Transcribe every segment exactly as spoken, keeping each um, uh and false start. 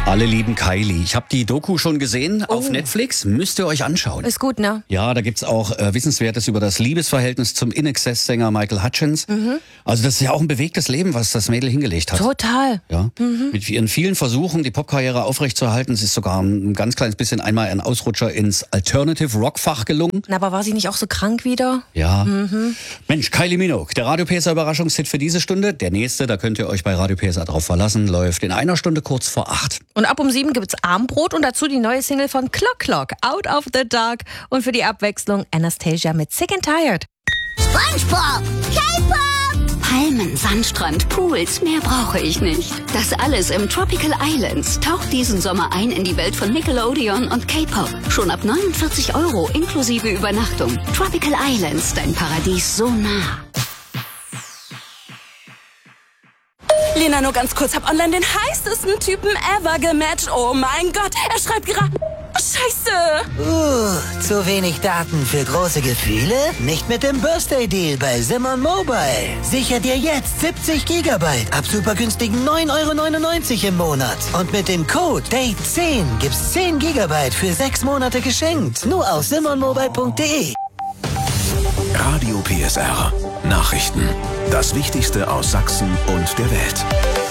Alle lieben Kylie. Ich habe die Doku schon gesehen Oh. auf Netflix. Müsst ihr euch anschauen. Ist gut, ne? Ja, da gibt's auch äh, Wissenswertes über das Liebesverhältnis zum In-Excess-Sänger Michael Hutchins. Mhm. Also das ist ja auch ein bewegtes Leben, was das Mädel hingelegt hat. Total. Ja. Mit ihren vielen Versuchen, die Popkarriere aufrechtzuerhalten. Es ist sogar ein ganz kleines bisschen einmal ein Ausrutscher ins Alternative-Rock-Fach gelungen. Na, aber war sie nicht auch so krank wieder? Ja. Mensch, Kylie Minogue, der Radio P S A Überraschungshit für diese Stunde. Der nächste, da könnt ihr euch bei Radio P S A drauf verlassen, läuft in einer Stunde kurz vor acht. Und ab um sieben gibt's Armbrot und dazu die neue Single von Clock Clock, Out of the Dark. Und für die Abwechslung Anastasia mit Sick and Tired. SpongeBob, K-Pop, Palmen, Sandstrand, Pools, mehr brauche ich nicht. Das alles im Tropical Islands. Taucht diesen Sommer ein in die Welt von Nickelodeon und K-Pop. Schon ab neunundvierzig Euro inklusive Übernachtung. Tropical Islands, dein Paradies so nah. Lena, nur ganz kurz, hab online den heißesten Typen ever gematcht. Oh mein Gott, er schreibt gerade... Scheiße! Uh, zu wenig Daten für große Gefühle? Nicht mit dem Birthday Deal bei Simon Mobile. Sicher dir jetzt siebzig Gigabyte ab super günstigen neun Euro neunundneunzig im Monat. Und mit dem Code Date zehn gibt's zehn Gigabyte für sechs Monate geschenkt. Nur auf simon mobile punkt de. Radio P S R. Nachrichten. Das Wichtigste aus Sachsen und der Welt.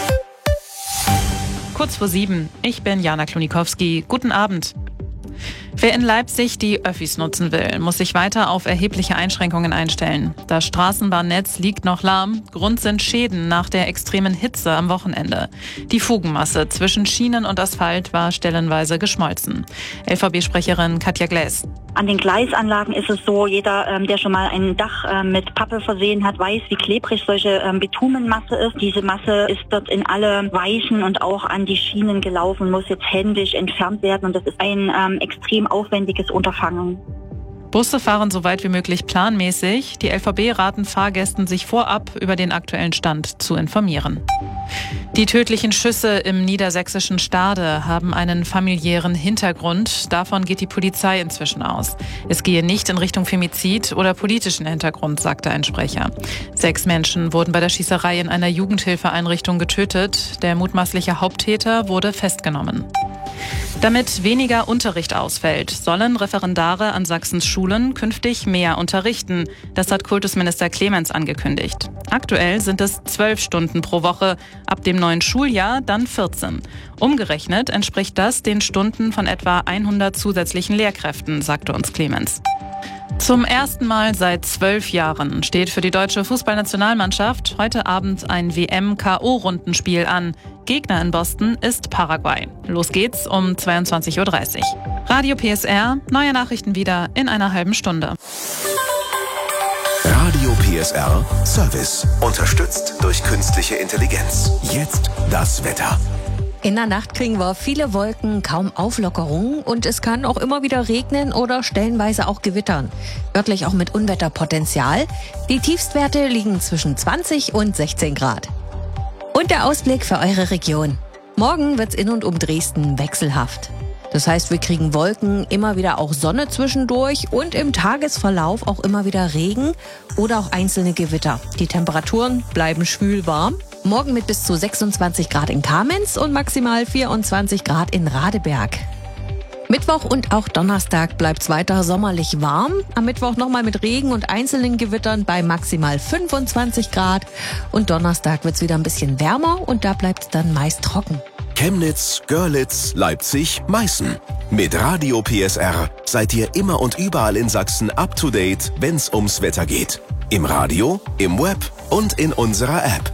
Kurz vor sieben. Ich bin Jana Klonikowski. Guten Abend. Wer in Leipzig die Öffis nutzen will, muss sich weiter auf erhebliche Einschränkungen einstellen. Das Straßenbahnnetz liegt noch lahm. Grund sind Schäden nach der extremen Hitze am Wochenende. Die Fugenmasse zwischen Schienen und Asphalt war stellenweise geschmolzen. L V B-Sprecherin Katja Gläs. An den Gleisanlagen ist es so, jeder, ähm, der schon mal ein Dach ähm, mit Pappe versehen hat, weiß, wie klebrig solche ähm, Bitumenmasse ist. Diese Masse ist dort in alle Weichen und auch an die Schienen gelaufen, muss jetzt händisch entfernt werden und das ist ein ähm, extrem aufwendiges Unterfangen. Busse fahren so weit wie möglich planmäßig. Die L V B raten Fahrgästen, sich vorab über den aktuellen Stand zu informieren. Die tödlichen Schüsse im niedersächsischen Stade haben einen familiären Hintergrund. Davon geht die Polizei inzwischen aus. Es gehe nicht in Richtung Femizid oder politischen Hintergrund, sagte ein Sprecher. Sechs Menschen wurden bei der Schießerei in einer Jugendhilfeeinrichtung getötet. Der mutmaßliche Haupttäter wurde festgenommen. Damit weniger Unterricht ausfällt, sollen Referendare an Sachsens Schulen künftig mehr unterrichten. Das hat Kultusminister Clemens angekündigt. Aktuell sind es zwölf Stunden pro Woche, ab dem neuen Schuljahr dann vierzehn. Umgerechnet entspricht das den Stunden von etwa hundert zusätzlichen Lehrkräften, sagte uns Clemens. Zum ersten Mal seit zwölf Jahren steht für die deutsche Fußballnationalmannschaft heute Abend ein W M-K O-Rundenspiel an. Gegner in Boston ist Paraguay. Los geht's um zweiundzwanzig Uhr dreißig. Radio P S R, neue Nachrichten wieder in einer halben Stunde. Radio P S R Service. Unterstützt durch künstliche Intelligenz. Jetzt das Wetter. In der Nacht kriegen wir viele Wolken, kaum Auflockerung und es kann auch immer wieder regnen oder stellenweise auch gewittern. Örtlich auch mit Unwetterpotenzial. Die Tiefstwerte liegen zwischen zwanzig und sechzehn Grad. Und der Ausblick für eure Region. Morgen wird's in und um Dresden wechselhaft. Das heißt, wir kriegen Wolken, immer wieder auch Sonne zwischendurch und im Tagesverlauf auch immer wieder Regen oder auch einzelne Gewitter. Die Temperaturen bleiben schwül warm. Morgen mit bis zu sechsundzwanzig Grad in Kamenz und maximal vierundzwanzig Grad in Radeberg. Mittwoch und auch Donnerstag bleibt's weiter sommerlich warm. Am Mittwoch nochmal mit Regen und einzelnen Gewittern bei maximal fünfundzwanzig Grad. Und Donnerstag wird's wieder ein bisschen wärmer und da bleibt's dann meist trocken. Chemnitz, Görlitz, Leipzig, Meißen. Mit Radio P S R seid ihr immer und überall in Sachsen up to date, wenn's ums Wetter geht. Im Radio, im Web und in unserer App.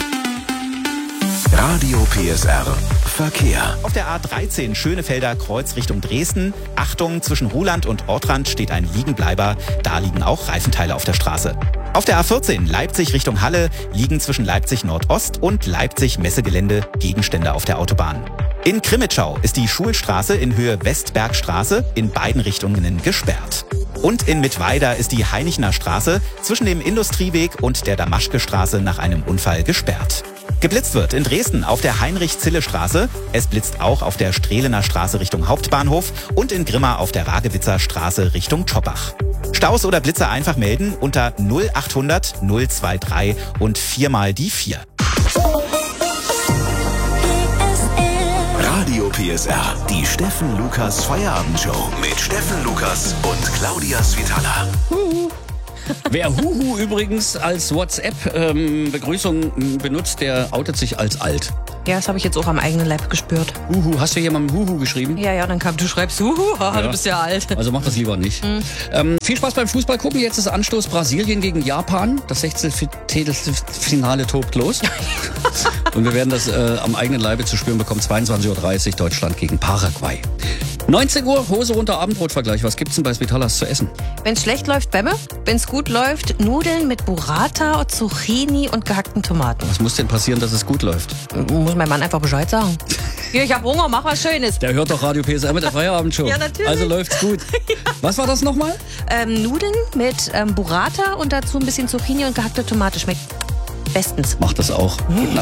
Radio P S R Verkehr. Auf der A dreizehn Schönefelder Kreuz Richtung Dresden. Achtung, zwischen Ruhland und Ortrand steht ein Liegenbleiber. Da liegen auch Reifenteile auf der Straße. Auf der A vierzehn Leipzig Richtung Halle liegen zwischen Leipzig Nordost und Leipzig Messegelände Gegenstände auf der Autobahn. In Krimitschau ist die Schulstraße in Höhe Westbergstraße in beiden Richtungen gesperrt. Und in Mittweida ist die Heinichener Straße zwischen dem Industrieweg und der Damaschke-Straße nach einem Unfall gesperrt. Geblitzt wird in Dresden auf der Heinrich-Zille-Straße. Es blitzt auch auf der Strehlener Straße Richtung Hauptbahnhof und in Grimma auf der Ragewitzer Straße Richtung Toppach. Staus oder Blitze einfach melden unter null achthundert null drei drei und viermal die vier. Radio P S R. Die Steffen Lukas Feierabendshow mit Steffen Lukas und Claudia Svitala. Huhu. Wer Huhu übrigens als WhatsApp-Begrüßung ähm, benutzt, der outet sich als alt. Ja, das habe ich jetzt auch am eigenen Leib gespürt. Huhu, hast du jemandem Huhu geschrieben? Ja, ja, dann kam, du schreibst Huhu, haha, Ja. du bist ja alt. Also mach das lieber nicht. Mhm. Ähm, viel Spaß beim Fußball gucken. Jetzt ist Anstoß Brasilien gegen Japan. Das Sechzehntelfinale tobt los. Und wir werden das äh, am eigenen Leibe zu spüren bekommen. zweiundzwanzig Uhr dreißig Deutschland gegen Paraguay. neunzehn Uhr, Hose runter, Abendbrotvergleich. Was gibt's denn bei Svitalas zu essen? Wenn es schlecht läuft, Bämme. Wenn es gut läuft, Nudeln mit Burrata, Zucchini und gehackten Tomaten. Was muss denn passieren, dass es gut läuft? Muss mein Mann einfach Bescheid sagen. Hier, ich hab Hunger, mach was Schönes. Der hört doch Radio P S R mit der Feierabendshow. Ja, natürlich. Also läuft's gut. Ja. Was war das nochmal? Ähm, Nudeln mit ähm, Burrata und dazu ein bisschen Zucchini und gehackte Tomate. Schmeckt bestens. Mach das auch. Mhm.